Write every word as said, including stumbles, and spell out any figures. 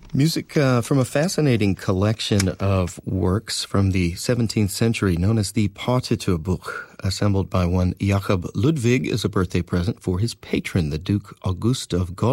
Music uh, from a fascinating collection of works from the seventeenth century known as the Partituurbuch, assembled by one Jacob Ludwig as a birthday present for his patron, the Duke August of Gotha.